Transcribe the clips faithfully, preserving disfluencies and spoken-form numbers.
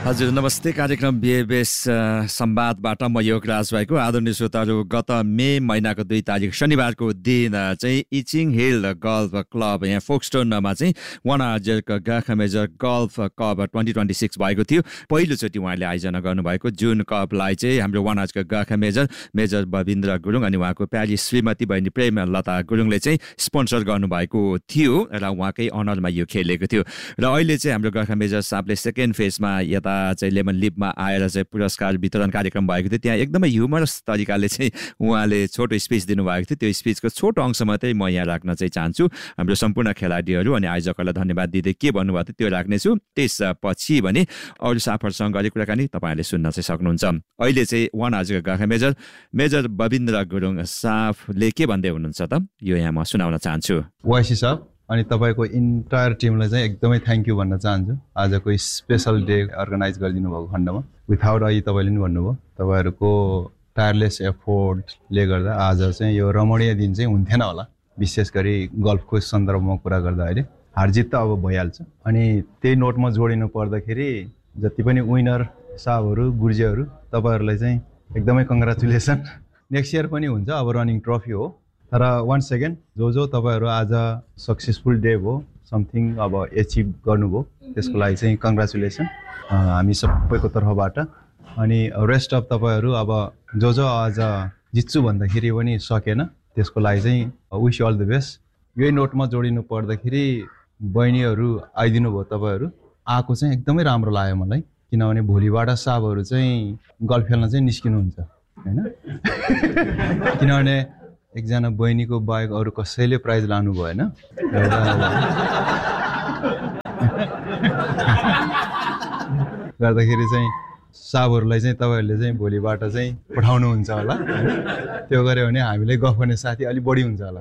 हजुर नमस्ते। कार्यक्रम बिएबएस संवादबाट म योगराज भाइको आदरणीय श्रोताहरू, गत मे महिनाको दुई तारिक शनिबारको दिन चाहिँ इचिङ हिल गल्फ क्लब यहाँ फोक्सटोनमा चाहिँ one आर्जरको गाखा major golf cup twenty twenty six भएको थियो। पहिलोचोटि उहाँले आयोजना गर्नुभएको जुन कपलाई चाहिँ हाम्रो वान आर्जरको गाखा मेजर मेजर बबिन्द्र गुरुङ अनि उहाँको प्यारी श्रीमती बहिनी प्रेम लता गुरुङले चाहिँ स्पोन्सर गर्नुभएको थियो र उहाँकै अनरमा यो खेलेको थियो। र अहिले चाहिँ हाम्रो गाखा मेजर साहबले सेकेन्ड फेजमा यता चाहिँ लेमन लिपमा आएर चाहिँ पुरस्कार वितरण कार्यक्रम भएको थियो। त्यहाँ एकदमै ह्युमरस तरिकाले चाहिँ उहाँले छोटो स्पिच दिनुभएको थियो। त्यो स्पिचको छोटो अंश मात्रै म यहाँ राख्न चाहिँ चाहन्छु। हाम्रो सम्पूर्ण खेलाडीहरू अनि आयोजकहरूलाई धन्यवाद दिँदै के भन्नुभएको थियो त्यो राख्नेछु। त्यसपछि भने अरू साथीहरूसँग गरेको कुराकानी तपाईँहरूले सुन्न चाहिँ सक्नुहुन्छ। अहिले चाहिँ वान आजको गाखा मेजर मेजर बबिन्द्र गुरुङ साहबले के भन्दै हुनुहुन्छ त यो यहाँ म सुनाउन चाहन्छु। वाइसी साहब अनि तपाईँको इन्टायर टिमलाई चाहिँ एकदमै थ्याङ्क यू भन्न चाहन्छु। आजको स्पेसल डे अर्गनाइज गरिदिनु भएको खण्डमा विथआउट अघि तपाईँले पनि भन्नुभयो तपाईँहरूको टायरलेस एफोर्टले गर्दा आज चाहिँ यो रमणीय दिन चाहिँ हुन्थेन होला। विशेष गरी गल्फको सन्दर्भमा कुरा गर्दा अहिले हारजित त अब भइहाल्छ। अनि त्यही नोटमा जोडिनु पर्दाखेरि जति पनि विनर साहबहरू गुर्जेहरू तपाईँहरूलाई चाहिँ एकदमै कङ्ग्रेचुलेसन। नेक्स्ट इयर पनि हुन्छ, अब रनिङ ट्रफी हो। तर वान सेकेन्ड जो जो तपाईँहरू आज सक्सेसफुल डे भयो, समथिङ अब एचिभ गर्नुभयो, त्यसको लागि चाहिँ कङ्ग्रेचुलेसन हामी सबैको तर्फबाट। अनि रेस्ट अफ तपाईँहरू अब जो जो आज जित्छु भन्दाखेरि पनि सकेन, त्यसको लागि चाहिँ विश अल द बेस्ट। यही नोटमा जोडिनु पर्दाखेरि बहिनीहरू आइदिनु भयो, तपाईँहरू आएको चाहिँ एकदमै राम्रो लाग्यो मलाई। किनभने भोलिबाट साहबहरू चाहिँ गल्फ खेल्न चाहिँ निस्किनुहुन्छ होइन। किनभने एकजना बहिनीको बाहेक अरू कसैले प्राइज लानु भएन। गर्दाखेरि चाहिँ साहबहरूलाई चाहिँ तपाईँहरूले चाहिँ भोलिबाट चाहिँ पठाउनुहुन्छ होला। त्यो गऱ्यो भने हामीलाई गफ गर्ने साथी अलिक बढी हुन्छ होला।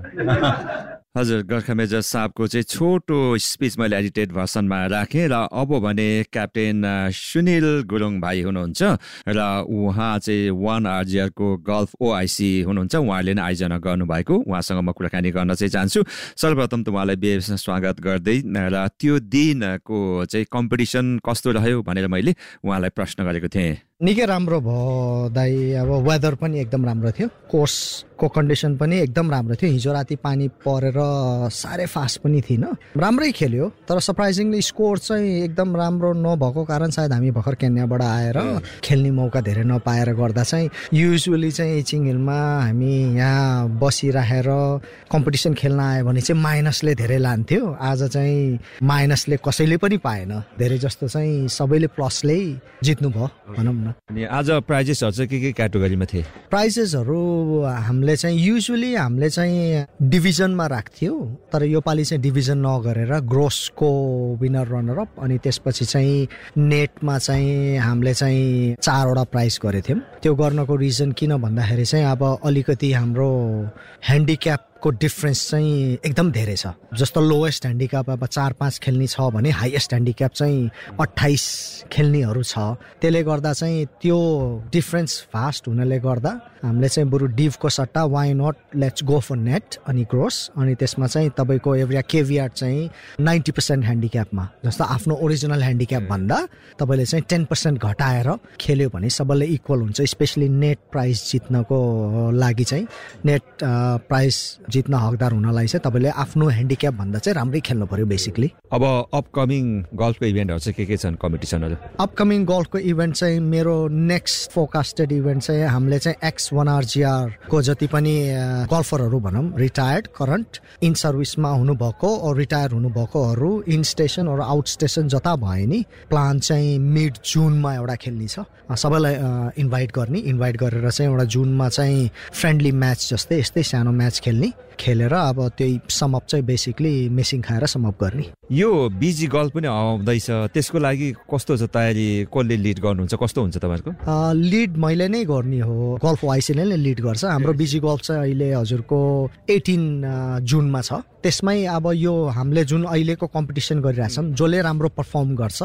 हजुर, गाखा मेजर साहबको चाहिँ छोटो स्पिच मैले एडिटेड भर्सनमा राखेँ। र अब भने क्याप्टेन सुनिल गुरुङ भाइ हुनुहुन्छ र उहाँ चाहिँ वान आरजिआरको गल्फ ओआइसी हुनुहुन्छ। उहाँले नै आयोजना गर्नुभएको, उहाँसँग म कुराकानी गर्न चाहिँ चाहन्छु। सर्वप्रथम त उहाँलाई बेसमा स्वागत गर्दै र त्यो दिनको चाहिँ कम्पिटिसन कस्तो रह्यो भनेर मैले उहाँलाई प्रश्न गरेको थिएँ। निकै राम्रो भयो दाइ। अब वेदर पनि एकदम राम्रो थियो, कोर्सको कन्डिसन पनि एकदम राम्रो थियो। हिजो राति पानी परेर साह्रै फास्ट पनि थिएन, राम्रै खेल्यो। तर सरप्राइजिङली स्कोर चाहिँ एकदम राम्रो नभएको कारण सायद हामी भर्खर केन्याबाट आएर खेल्ने मौका धेरै नपाएर गर्दा चाहिँ युजुअली चाहिँ इचिङ हिलमा हामी यहाँ बसिराखेर कम्पिटिसन खेल्न आयो भने चाहिँ माइनसले धेरै लान्थ्यो। आज चाहिँ माइनसले कसैले पनि पाएन, धेरै जस्तो चाहिँ सबैले प्लसले जित्नु भयो भनौँ न। अनि आज प्राइजेसहरू चाहिँ के के क्याटेगोरीमा थिए? प्राइजेसहरू हामीले चाहिँ युजुअली हामीले चाहिँ डिभिजनमा राख्थ्यौँ, तर योपालि चाहिँ डिभिजन नगरेर ग्रोसको विनर रनर अप अनि त्यसपछि चाहिँ नेटमा चाहिँ हामीले चाहिँ चारवटा प्राइज गरेको थियौँ। त्यो गर्नको रिजन किन भन्दाखेरि चाहिँ अब अलिकति हाम्रो ह्यान्डिक्याप को डिफरेन्स चाहिँ एकदम धेरै छ। जस्तो लोएस्ट ह्यान्डिक्याप अब चार पाँच खेल्ने छ भने हाइएस्ट ह्यान्डिक्याप चाहिँ अट्ठाइस खेल्नेहरू छ। त्यसले गर्दा चाहिँ त्यो डिफरेन्स फास्ट हुनाले गर्दा हामीले चाहिँ बरु डिभको सट्टा why not let's go for net अनि ग्रोस अनि त्यसमा चाहिँ तपाईँको एउटा केभियाट चाहिँ नाइन्टी पर्सेन्ट ह्यान्डिक्यापमा, जस्तो आफ्नो ओरिजिनल ह्यान्डिक्याप भन्दा तपाईँले चाहिँ टेन पर्सेन्ट घटाएर खेल्यो भने सबैले इक्वल हुन्छ। स्पेसली नेट प्राइज जित्नको लागि चाहिँ नेट प्राइज जित्न हकदार हुनलाई चाहिँ तपाईँले आफ्नो ह्यान्डिक्याप भन्दा चाहिँ राम्रै खेल्नु पर्यो बेसिकली। अब अपकमिङ गल्फको इभेन्टहरू चाहिँ के के छन् कम्पिटिसनहरू? अपकमिङ गल्फको इभेन्ट चाहिँ मेरो नेक्स्ट फोरकास्टेड इभेन्ट चाहिँ हामीले चाहिँ एक्स वान आरजिआर को जति पनि गल्फरहरू भनौँ रिटायर्ड करन्ट इन सर्भिसमा हुनुभएको ओ रिटायर हुनुभएकोहरू इन स्टेसन अरू आउट स्टेसन जता भयो नि प्लान चाहिँ मिड जुनमा एउटा खेल्ने छ। सबैलाई इन्भाइट गर्ने इन्भाइट गरेर चाहिँ एउटा जुनमा चाहिँ फ्रेन्डली म्याच जस्तै यस्तै सानो म्याच खेल्ने खेलेर अब त्यही समअप चाहिँ बेसिकली मेसिङ खाएर समअप गर्ने। यो बिजी गल्फ पनि आउँदैछ, त्यसको लागि कस्तो छ तयारी? कसले लिड गर्नुहुन्छ? कस्तो हुन्छ तपाईँहरूको? लिड मैले नै गर्ने हो, गल्फ वाइसीले नै लिड गर्छ। हाम्रो बिजी गल्फ चाहिँ अहिले हजुरको एटिन जुनमा छ। त्यसमै अब यो हामीले जुन अहिलेको कम्पिटिसन गरिरहेछौँ जसले राम्रो पर्फर्म गर्छ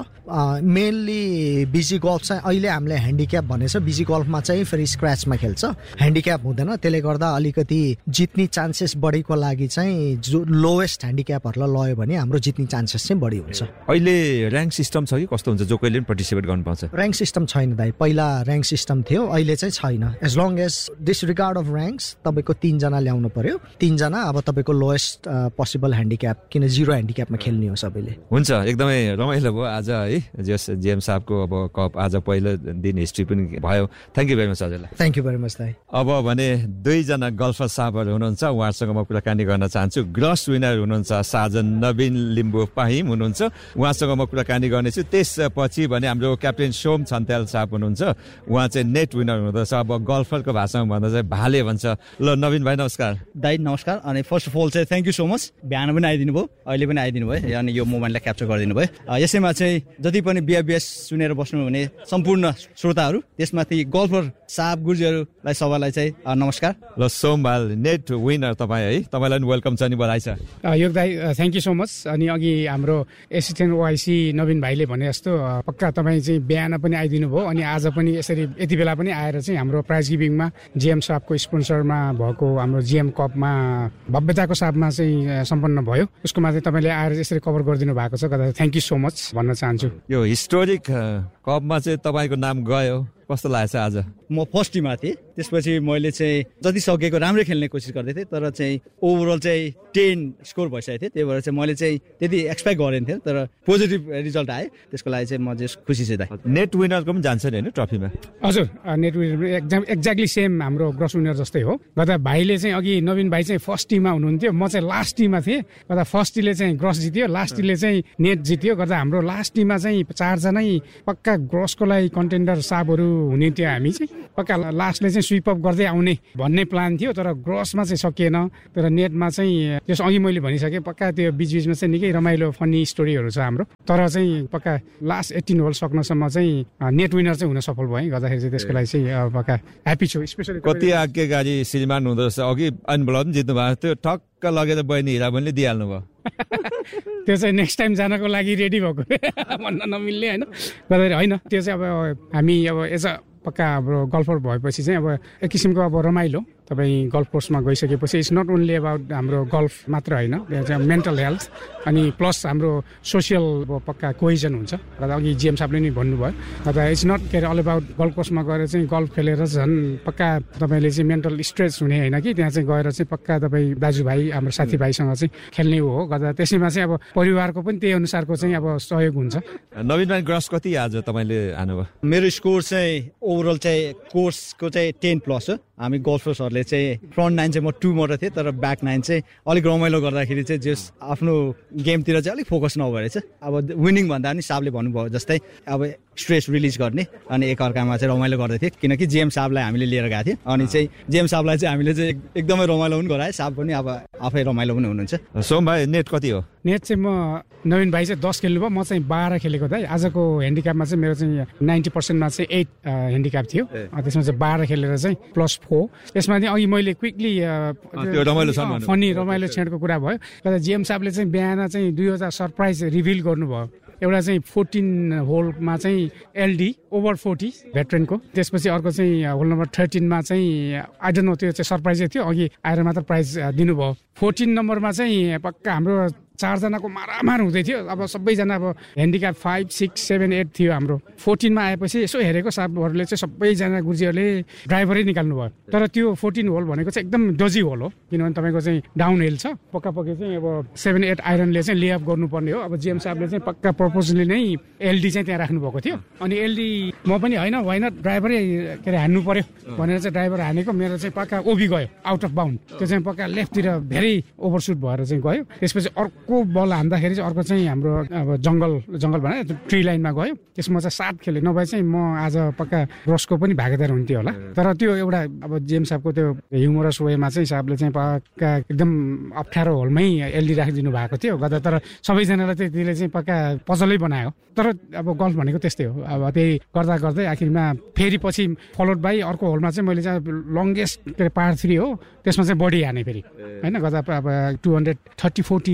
मेनली बिजी गल्फ चाहिँ अहिले हामीले ह्यान्डिक्याप भनेछ। बिजी गल्फमा चाहिँ फेरि स्क्रैचमा खेल्छ, ह्यान्डिक्याप हुँदैन, त्यसले गर्दा अलिकति जित्ने चान्सेस बढीको लागि चाहिँ जो लोएस्ट ह्यान्डिक्यापहरूलाई लयो भने हाम्रो जित्ने चान्सेस चाहिँ बढी हुन्छ। अहिले र्याङ्क सिस्टम छ कि कस्तो हुन्छ, जो कहिले पनि पार्टिसिपेट गर्नु पाउँछ? र्याङ्क सिस्टम छैन दाइ, पहिला र्याङ्क सिस्टम थियो, अहिले चाहिँ छैन। As long as disregard of र्याङ्क्स तपाईँको तिनजना ल्याउनु पर्यो, तिनजना अब तपाईँको लोएस्ट पोसिबल ह्यान्डिक्याप, किन जिरो ह्यान्डिक्यापमा खेल्ने हो सबैले। हुन्छ, एकदमै रमाइलो भयो आज है, जस जेएम साहबको अब कप आज पहिलो दिन हिस्ट्री पनि भयो। थ्याङ्क यू भेरी मच हजुरलाई। थ्याङ्क यू भेरी मच दाइ। अब भने दुईजना गल्फर साहबहरू हुनुहुन्छ, उहाँसँग म कुराकानी गर्न चाहन्छु। ग्रस विनर हुनुहुन्छ साजन नवीन लिम्बू पाहिम हुनुहुन्छ, उहाँसँग म कुराकानी गर्नेछु। त्यसपछि भने हाम्रो क्याप्टेन सोम छन्त्याल साहब हुनुहुन्छ, उहाँ चाहिँ नेट विनर हुँदछ। अब गल्फरको भाषामा भन्दा चाहिँ भाले भन्छ। ल नवीन भाइ नमस्कार। दाइ नमस्कार। अनि फर्स्ट अफ अल चाहिँ थ्याङ्क यू सो मच, बिहान पनि आइदिनु भयो, अहिले पनि आइदिनु भयो, अनि यो मोमेन्टलाई क्याप्चर गरिदिनु भयो। यसैमा चाहिँ जति पनि बिआरबिएस सुनेर बस्नु हुने सम्पूर्ण श्रोताहरू, त्यसमाथि गल्फर साहब गुरुजीहरूलाई सबैलाई चाहिँ नमस्कार। ल सोम भाल नेट विनर तपाईँ है, तपाईँलाई पनि वेलकम छ, नि बधाई छ। योग दाइ थ्याङ्क यू सो मच। अनि अघि हाम्रो एसिस्टेन्ट ओआइसी नवीन भाइले भने जस्तो पक्का तपाईँ चाहिँ बिहान पनि आइदिनु भयो, अनि आज पनि यसरी यति बेला पनि आएर चाहिँ हाम्रो प्राइज गिभिङमा जिएम साहबको स्पोन्सरमा भएको हाम्रो जिएम कपमा भव्यताको साथमा चाहिँ सम्पन्न भयो, उसको माथि तपाईँले आएर यसरी कभर गरिदिनु भएको छ, थ्याङ्क यू सो मच भन्न चाहन्छु। यो हिस्टोरिक कपमा चाहिँ तपाईँको नाम गयो, कस्तो लागेको छ आज? म फर्स्ट टिममा थिएँ, त्यसपछि मैले चाहिँ जति सकेको राम्रै खेल्ने कोसिस गर्दै थिएँ, तर चाहिँ ओभरअल चाहिँ टेन स्कोर भइसकेको थियो, त्यही भएर चाहिँ मैले चाहिँ त्यति एक्सपेक्ट गरेन थिएँ, तर पोजिटिभ रिजल्ट आयो, त्यसको लागि चाहिँ म चाहिँ खुसी छु दाइ। नेट विनरको पनि जान्छ नि होइन ट्रफीमा? हजुर, net winner exam exactly same हाम्रो ग्रस विनर जस्तै हो। गर्दा भाइले चाहिँ अघि नवीन भाइ चाहिँ फर्स्ट टिममा हुनुहुन्थ्यो, म चाहिँ लास्ट टिममा थिएँ। गर्दा फर्स्ट टिमले चाहिँ ग्रस जित्यो, लास्ट टिमले चाहिँ नेट जित्यो। गर्दा हाम्रो लास्ट टिममा चाहिँ चारजनै पक्का ग्रसको लागि कन्टेन्डर साहबहरू हुने थियो, हामी चाहिँ पक्का लास्टले चाहिँ स्विप अप गर्दै आउने भन्ने प्लान थियो, तर ग्रसमा चाहिँ सकिएन। तर नेटमा चाहिँ त्यस अघि मैले भनिसकेँ, पक्का त्यो बिचबिचमा चाहिँ निकै रमाइलो फनी स्टोरीहरू छ हाम्रो, तर चाहिँ पक्का लास्ट एट्टिन होल सक्नसम्म चाहिँ नेट विनर चाहिँ हुन सफल भयो। गर्दाखेरि चाहिँ त्यसको लागि चाहिँ पक्का ह्याप्पी छु। स्पेसली कति आके गाडी श्रीमान हुँदो रहेछ, अघि अनबल पनि जित्नु भएको थियो, ठक्क लगेर बहिनी हिरा बहिनीले दिइहाल्नु भयो। त्यो चाहिँ नेक्स्ट टाइम जानको लागि रेडी भएको भन्न नमिल्ने होइन। गर्दाखेरि होइन, त्यो चाहिँ अब हामी अब एज अ पक्का अब गल्फर भएपछि चाहिँ अब एक किसिमको अब रमाइलो तपाईँ गल्फ कोर्समा गइसकेपछि इट्स नट ओन्ली अबाउट हाम्रो गल्फ मात्र होइन, त्यो चाहिँ मेन्टल हेल्थ अनि प्लस हाम्रो सोसियल पक्का कोहिजन हुन्छ। र अघि जिएम साहबले नि भन्नुभयो, र इट्स नट के अरे अल अबाउट गल्फ कोर्समा गएर चाहिँ गल्फ खेलेर झन् पक्का तपाईँले चाहिँ मेन्टल स्ट्रेस हुने होइन कि, त्यहाँ चाहिँ गएर चाहिँ पक्का तपाईँ दाजुभाइ हाम्रो साथीभाइसँग चाहिँ खेल्ने हो। गर्दा त्यसैमा चाहिँ अब परिवारको पनि त्यही अनुसारको चाहिँ अब सहयोग हुन्छ। नवीन भाइ ग्रस कति आज तपाईँले हान्नुभयो? मेरो स्कोर चाहिँ ओभरअल चाहिँ कोर्सको चाहिँ टेन प्लस हो। हामी गल्फर्सहरूले चाहिँ फ्रन्ट नाइन चाहिँ म टू मात्र थिएँ, तर ब्याक नाइन चाहिँ अलिक रमाइलो गर्दाखेरि चाहिँ जस आफ्नो गेमतिर चाहिँ अलिक फोकस नभएर चाहिँ अब विनिङ भन्दा पनि साहबले भन्नुभयो जस्तै अब स्ट्रेस रिलिज गर्ने अनि एकअर्कामा चाहिँ रमाइलो गर्दै थिएँ, किनकि जेएम साहबलाई हामीले लिएर गएको थियौँ। अनि चाहिँ जेएम साहबलाई चाहिँ हामीले चाहिँ एकदमै रमाइलो पनि गरायो, साहब पनि अब आफै रमाइलो पनि हुनुहुन्छ। सोम भाइ नेट कति हो? नेट चाहिँ म नवीन भाइ चाहिँ दस खेल्नुभयो, म चाहिँ बाह्र खेलेको दाइ। आजको ह्यान्डिक्यापमा चाहिँ मेरो चाहिँ नाइन्टी पर्सेन्टमा चाहिँ एट ह्यान्डिक्याप थियो, त्यसमा चाहिँ बाह्र खेलेर चाहिँ प्लस फोर। यसमा चाहिँ अघि मैले क्विकली फनी रमाइलो छेडको कुरा भयो। र जिएम साहबले चाहिँ बिहान चाहिँ दुईवटा सरप्राइज रिभिल गर्नुभयो। एउटा चाहिँ फोर्टिन होलमा चाहिँ एलडी ओभर फोर्टी भेटरेनको, त्यसपछि अर्को चाहिँ होल नम्बर थर्टिनमा चाहिँ आई डोन्ट नो त्यो चाहिँ सरप्राइजै थियो, अघि आएर मात्र प्राइज दिनुभयो। फोर्टिन नम्बरमा चाहिँ पक्का हाम्रो चारजनाको मारामार हुँदै थियो, अब सबैजना अब handicap five six seven at थियो हाम्रो। फोर्टिनमा आएपछि यसो हेरेको साहबहरूले चाहिँ सबैजना गुरुजीहरूले ड्राइभरै निकाल्नु भयो, तर त्यो फोर्टिन होल भनेको चाहिँ एकदम डजी होल हो, किनभने तपाईँको चाहिँ डाउन हिल छ। पक्का पक्कै चाहिँ अब सेभेन एट आइरनले चाहिँ लेअप गर्नुपर्ने हो। अब जिएम साहबले चाहिँ पक्का पर्पोजली नै एलडी चाहिँ त्यहाँ राख्नुभएको थियो, अनि एलडी म पनि होइन होइन ड्राइभरै के अरे हान्नु पर्यो भनेर चाहिँ ड्राइभर हानेको, मेरो चाहिँ पक्का ओबी गयो आउट अफ बाउन्ड, त्यो चाहिँ पक्का लेफ्टतिर धेरै ओभरसुट भएर चाहिँ गयो। त्यसपछि अर्को बल हान्दाखेरि चाहिँ अर्को चाहिँ हाम्रो अब जङ्गल जङ्गल भने ट्री लाइनमा गयो, त्यसमा चाहिँ सात खेले, नभए चाहिँ म आज पक्का रसको पनि भागीदार हुन्थ्यो होला। तर त्यो एउटा अब जेएम साहबको त्यो ह्युमरस वेमा चाहिँ साहबले चाहिँ पक्का एकदम अप्ठ्यारो होलमै एलडी राखिदिनु भएको थियो गर्दा, तर सबैजनालाई चाहिँ त्यसले चाहिँ पक्का पजलै बनायो। तर अब गल्फ भनेको त्यस्तै हो, अब त्यही गर्दा गर्दै आखिरमा फेरि पछि फलोड बाई अर्को होलमा चाहिँ मैले चाहिँ लङ्गेस्ट के अरे पार थ्री हो, त्यसमा चाहिँ बडी हाने फेरि होइन, गर्दा अब two hundred thirty forty yards होइन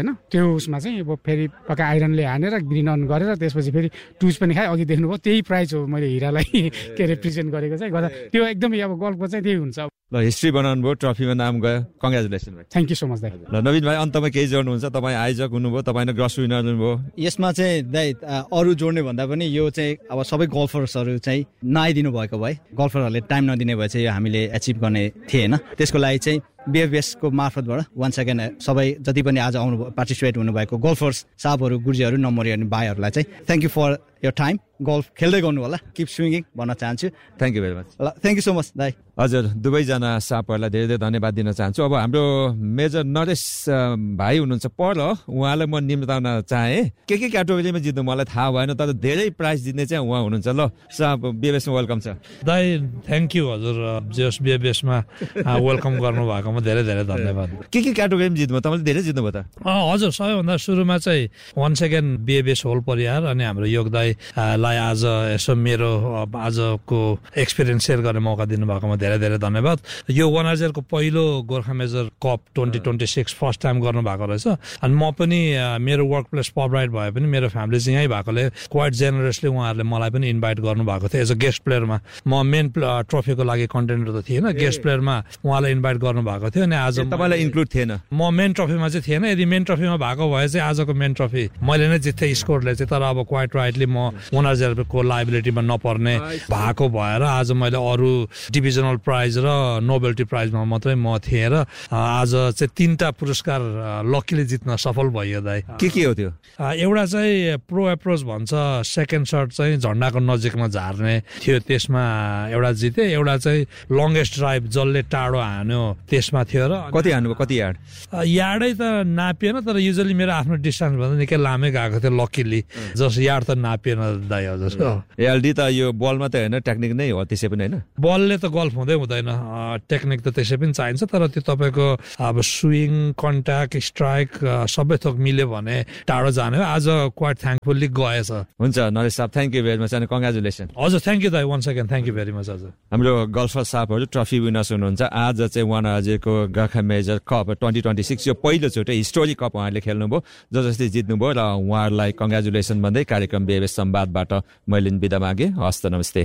होइन त्यो उसमा चाहिँ अब फेरि पक्का आइरनले हानेर ग्रिन अन गरेर त्यसपछि फेरि टुज पनि खाएँ अघि देख्नुभयो त्यही प्राइज हो मैले हिरालाई के रिप्रेजेन्ट गरेको चाहिँ गर्दा त्यो एकदमै अब गल्फको चाहिँ त्यही हुन्छ ल हिस्ट्री बनाउनु भयो ट्रफीमा नाम गयो कङ्ग्रेचुलेसन भाइ थ्याङ्क यू सो मच दाइ ल नवीन भाइ अन्तमा केही जोड्नुहुन्छ तपाईँ आयोजक हुनुभयो तपाईँ ग्रस विनर हुनुभयो यसमा चाहिँ दाइ अरू जोड्ने भन्दा पनि यो चाहिँ अब सबै गल्फर्सहरू चाहिँ नआइदिनु भएको भए गल्फरहरूले टाइम नदिने भए चाहिँ यो हामीले एचिभ गर्ने थिएन त्यसको लागि चाहिँ बिएफएसको मार्फतबाट वान सेकेन्ड सबै जति पनि आज आउनु पार्टिसिपेट हुनुभएको गल्फर्स साहबहरू गुरुजीहरू नम्बरी अनि भाइहरूलाई चाहिँ थ्याङ्क यू फर यो टाइम गल्फ खेल्दै गर्नु होला किप स्विङ्गिङ भन्न चाहन्छु थ्याङ्क यू भेरी मच ल थ्याङ्क यू सो मच दाइ हजुर दुवैजना साहबहरूलाई धेरै धेरै धन्यवाद दिन चाहन्छु अब हाम्रो मेजर नरेश भाइ हुनुहुन्छ पर उहाँलाई म निम्ताउन चाहेँ के के क्याटेगोरीमा जित्नु मलाई थाहा भएन तर धेरै प्राइज जित्ने चाहिँ उहाँ हुनुहुन्छ ल साहब बिएफएसमा वेलकम छ दाइ थ्याङ्क यू हजुर जस बिएफएसमा वेलकम गर्नु भएकोमा धेरै धेरै धन्यवाद के के क्याटेगोरीमा जित्नु तपाईँले धेरै जित्नुभयो त हजुर सबैभन्दा सुरुमा चाहिँ वान सेकेन्ड बिएफएस होल परिहार अनि हाम्रो योग दाईलाई आज यसो मेरो आजको एक्सपिरियन्स सेयर गर्ने मौका दिनुभएकोमा धेरै धेरै धन्यवाद यो वान हजारको पहिलो Gorkha major cup twenty twenty six first time गर्नुभएको रहेछ अनि म पनि मेरो वर्क प्लेस पब राइड भए पनि मेरो फ्यामिली चाहिँ यहीँ भएकोले क्वाइट जेनरसली उहाँहरूले मलाई पनि इन्भाइट गर्नुभएको थियो एज अ गेस्ट प्लेयरमा म मेन ट्रफीको लागि कन्टेन्डर त थिएन गेस्ट प्लेयरमा उहाँलाई इन्भाइट गर्नुभएको थियो अनि आज तपाईँलाई इन्क्लुड थिएन म मेन ट्रफीमा चाहिँ थिएन यदि मेन ट्रफीमा भएको भए चाहिँ आजको मेन ट्रफी मैले नै जित्थेँ स्कोरले चाहिँ तर अब क्वाइट राइटली म वान हजारको लाइबिलिटीमा नपर्ने भएको भएर आज मैले अरू डिभिजनल प्राइज र नोबेल्टी प्राइजमा मात्रै म थिएँ र आज चाहिँ तिनवटा पुरस्कार लकीले जित्न सफल भयो दाइ के के हो त्यो एउटा चाहिँ प्रो एप्रोच भन्छ सेकेन्ड सर्ट चाहिँ झन्डाको नजिकमा झार्ने थियो त्यसमा एउटा जितेँ एउटा चाहिँ लङ्गेस्ट ड्राइभ जसले टाढो हान्यो त्यसमा थियो र कति हान्नुभयो कति यार्ड यार्डै त नापिएन तर युजली मेरो आफ्नो डिस्टेन्स भन्दा निकै लामै गएको थियो लकीली जस यार्ड त नापिएन दाइ हजुर एलडी त यो बलमा त होइन टेक्निक नै हो त्यसै पनि होइन बलले त गल्फ हुँदै हुँदैन टेक्निक त त्यसै पनि चाहिन्छ तर त्यो तपाईँको अब स्विङ कन्ट्याक्ट स्ट्राइक सबै थोक मिल्यो भने टाढो जाने हो आज क्वाइट थ्याङ्कफुल्ली गएछ हुन्छ नरेश साहब थ्याङ्क यू भेरी मच अनि कङ्ग्रेचुलेसन हजुर थ्याङ्क यू दाइ one second thank you very much हजुर हाम्रो गल्फर साहबहरू ट्रफी विनर्स हुनुहुन्छ आज चाहिँ वान हजारको Gorkha major cup twenty twenty six यो पहिलोचोटि हिस्टोरिक कप उहाँहरूले खेल्नुभयो ज जस्तै जित्नुभयो र उहाँहरूलाई कङ्ग्रेचुलेसन भन्दै कार्यक्रम बिएफएस संवादबाट मैले बिदा मागेँ हस्त नमस्ते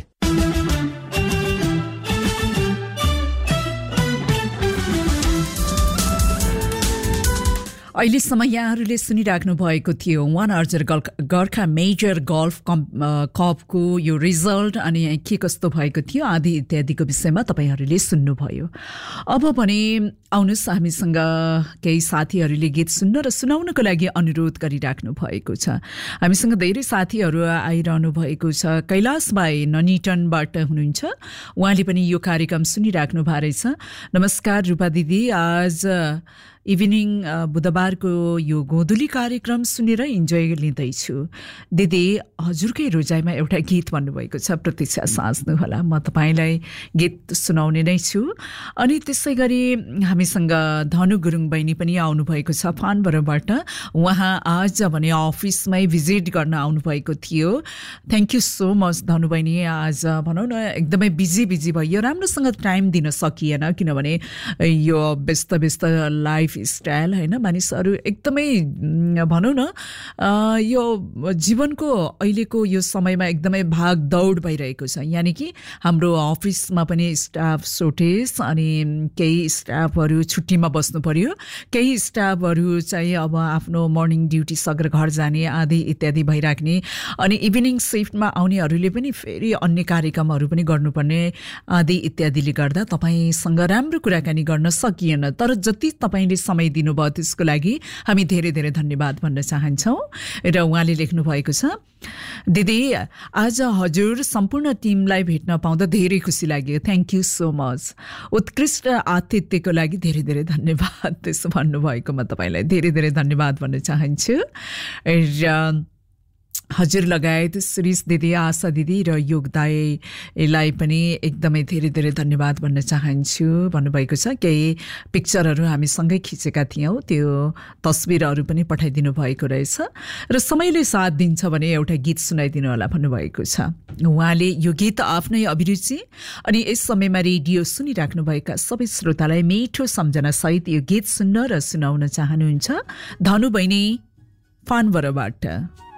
अहिलेसम्म यहाँहरूले सुनिराख्नु भएको थियो वान अर्जर गोर्खा मेजर गल्फ कपको यो रिजल्ट अनि के कस्तो भएको थियो आदि इत्यादिको विषयमा तपाईँहरूले सुन्नुभयो अब भने आउनुहोस् हामीसँग केही साथीहरूले गीत सुन्न र सुनाउनको लागि अनुरोध गरिराख्नु भएको छ हामीसँग धेरै साथीहरू आइरहनु भएको छ कैलाश भाइ ननीटनबाट हुनुहुन्छ उहाँले पनि यो कार्यक्रम सुनिराख्नु भएको रहेछ नमस्कार रूपा दिदी आज इभिनिङ बुधबारको यो गोधुली कार्यक्रम सुनेर इन्जोय लिँदैछु दिदी हजुरकै रोजाइमा एउटा गीत भन्नुभएको छ प्रतीक्षा साँच्नुहोला म तपाईँलाई गीत सुनाउने नै छु अनि त्यसै गरी हामीसँग धनु गुरुङ बहिनी पनि आउनुभएको छ फानबरबाट उहाँ आज भने अफिसमै भिजिट गर्न आउनुभएको थियो थ्याङ्क यू सो मच धनु बहिनी आज भनौँ न एकदमै बिजी बिजी भयो राम्रोसँग टाइम दिन सकिएन किनभने यो व्यस्त व्यस्त लाइफ स्टाइल होइन मानिसहरू एकदमै भनौँ न यो जीवनको अहिलेको यो समयमा एकदमै भाग दौड भइरहेको छ यानि कि हाम्रो अफिसमा पनि स्टाफ सोर्टेज अनि केही स्टाफहरू छुट्टीमा बस्नु पर्यो केही स्टाफहरू चाहिँ अब आफ्नो मर्निङ ड्युटी सकेर घर जाने आदि इत्यादि भइराख्ने अनि इभिनिङ सिफ्टमा आउनेहरूले पनि फेरि अन्य कार्यक्रमहरू पनि गर्नुपर्ने आदि इत्यादिले गर्दा तपाईँसँग राम्रो कुराकानी गर्न सकिएन तर जति तपाईँले समय दिनुभयो त्यसको लागि हामी धेरै धेरै धन्यवाद भन्न चाहन्छौँ र उहाँले लेख्नु भएको छ दिदी आज हजुर सम्पूर्ण टिमलाई भेट्न पाउँदा धेरै खुसी लाग्यो थ्याङ्क यू सो मच उत्कृष्ट आतिथ्यको लागि धेरै धेरै धन्यवाद त्यसो भन्नुभएको म तपाईँलाई धेरै धेरै धन्यवाद भन्न चाहन्छु र हजुर लगायत श्रीष दिदी, आशा दिदी र योग दाईलाई पनि एकदमै धेरै धेरै धन्यवाद भन्न चाहन्छु। भन्नुभएको छ केही पिक्चरहरू हामीसँगै खिचेका थियौँ, त्यो तस्बिरहरू पनि पठाइदिनु भएको रहेछ र समयले साथ दिन्छ भने एउटा गीत सुनाइदिनु होला भन्नुभएको छ। उहाँले यो गीत आफ्नै अभिरुचि अनि यस समयमा रेडियो सुनिराख्नुभएका सबै श्रोतालाई मिठो सम्झनासहित यो गीत सुन्न र सुनाउन चाहनुहुन्छ। धनु बहिनी फानबरबाट।